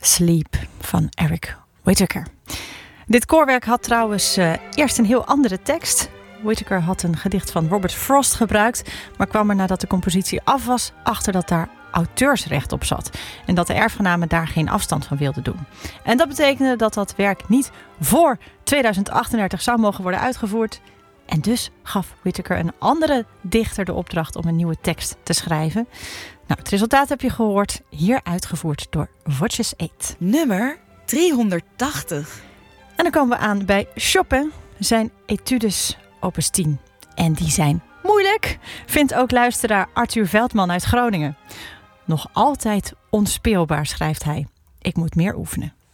Sleep van Eric Whitacre. Dit koorwerk had trouwens eerst een heel andere tekst. Whitacre had een gedicht van Robert Frost gebruikt, maar kwam er nadat de compositie af was achter dat daar auteursrecht op zat en dat de erfgenamen daar geen afstand van wilden doen. En dat betekende dat dat werk niet voor 2038 zou mogen worden uitgevoerd. En dus gaf Whitacre een andere dichter de opdracht om een nieuwe tekst te schrijven. Nou, het resultaat heb je gehoord, hier uitgevoerd door Voces 8. Nummer 380. En dan komen we aan bij Chopin, zijn Etudes opus 10. En die zijn moeilijk, vindt ook luisteraar Arthur Veldman uit Groningen. Nog altijd onspeelbaar, schrijft hij. Ik moet meer oefenen.